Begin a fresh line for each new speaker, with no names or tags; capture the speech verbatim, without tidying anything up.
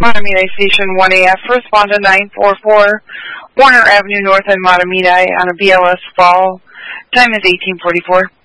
Matamidi Station one A F, respond to nine four four Warner Avenue North in Matamidi on a B L S fall. Time is eighteen forty-four.